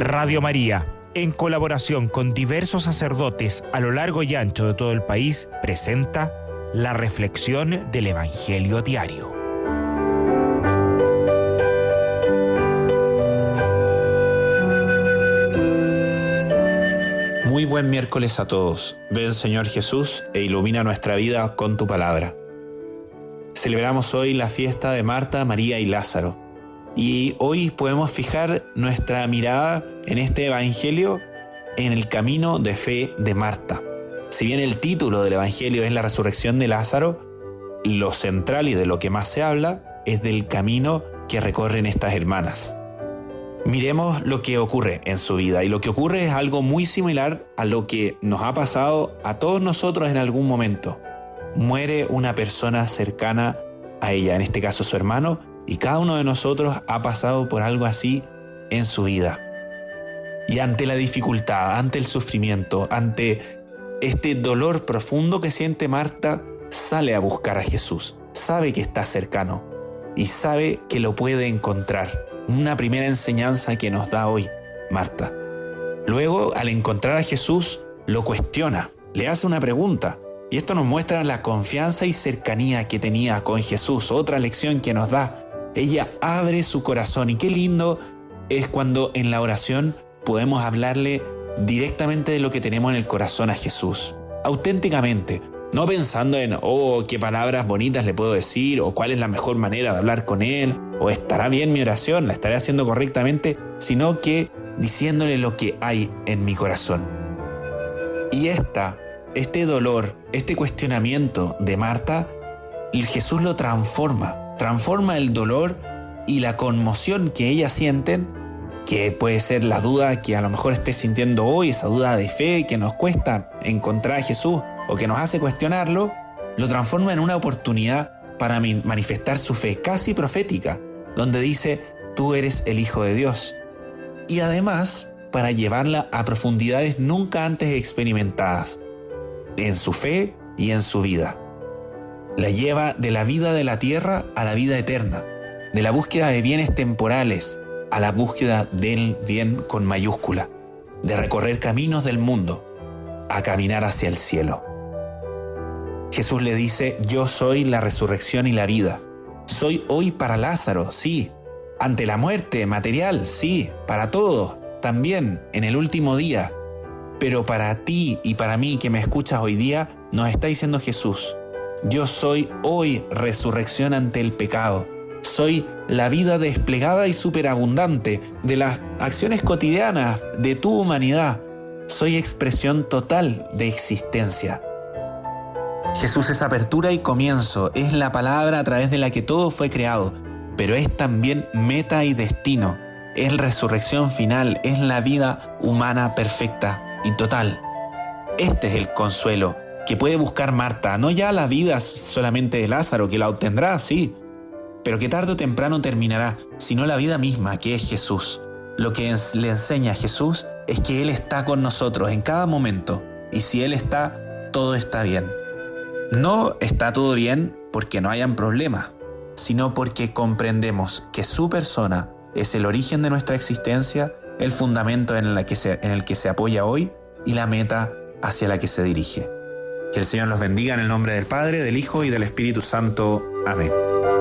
Radio María, en colaboración con diversos sacerdotes a lo largo y ancho de todo el país, presenta la reflexión del Evangelio diario. Muy buen miércoles a todos. Ven, Señor Jesús, e ilumina nuestra vida con tu palabra. Celebramos hoy la fiesta de Marta, María y Lázaro. Y hoy podemos fijar nuestra mirada en este Evangelio en el camino de fe de Marta. Si bien el título del Evangelio es la resurrección de Lázaro, lo central y de lo que más se habla es del camino que recorren estas hermanas. Miremos lo que ocurre en su vida, y lo que ocurre es algo muy similar a lo que nos ha pasado a todos nosotros en algún momento. Muere una persona cercana a ella, en este caso su hermano, y cada uno de nosotros ha pasado por algo así en su vida. Y ante la dificultad, ante el sufrimiento, ante este dolor profundo que siente Marta, sale a buscar a Jesús. Sabe que está cercano y sabe que lo puede encontrar. Una primera enseñanza que nos da hoy Marta. Luego, al encontrar a Jesús, lo cuestiona, le hace una pregunta. Y esto nos muestra la confianza y cercanía que tenía con Jesús. Otra lección que nos da. Ella abre su corazón, y qué lindo es cuando en la oración podemos hablarle directamente de lo que tenemos en el corazón a Jesús. Auténticamente, no pensando en, qué palabras bonitas le puedo decir, o cuál es la mejor manera de hablar con Él, o estará bien mi oración, la estaré haciendo correctamente, sino que diciéndole lo que hay en mi corazón. Y este dolor, este cuestionamiento de Marta, Jesús lo transforma el dolor y la conmoción que ellas sienten, que puede ser la duda que a lo mejor estés sintiendo hoy, esa duda de fe que nos cuesta encontrar a Jesús o que nos hace cuestionarlo, lo transforma en una oportunidad para manifestar su fe casi profética, donde dice, tú eres el Hijo de Dios. Y además, para llevarla a profundidades nunca antes experimentadas, en su fe y en su vida. La lleva de la vida de la tierra a la vida eterna, de la búsqueda de bienes temporales a la búsqueda del bien con mayúscula, de recorrer caminos del mundo a caminar hacia el cielo. Jesús le dice, yo soy la resurrección y la vida. Soy hoy para Lázaro, sí, ante la muerte material, sí, para todos, también en el último día. Pero para ti y para mí que me escuchas hoy día, nos está diciendo Jesús, yo soy hoy resurrección ante el pecado. Soy la vida desplegada y superabundante de las acciones cotidianas de tu humanidad. Soy expresión total de existencia. Jesús es apertura y comienzo, es la palabra a través de la que todo fue creado, pero es también meta y destino, es resurrección final, es la vida humana perfecta y total. Este es el consuelo que puede buscar Marta, no ya la vida solamente de Lázaro, que la obtendrá, sí, pero que tarde o temprano terminará, sino la vida misma, que es Jesús. Lo que le enseña a Jesús es que Él está con nosotros en cada momento, y si Él está, todo está bien. No está todo bien porque no hayan problemas, sino porque comprendemos que su persona es el origen de nuestra existencia, el fundamento en el que se apoya hoy y la meta hacia la que se dirige. Que el Señor los bendiga en el nombre del Padre, del Hijo y del Espíritu Santo. Amén.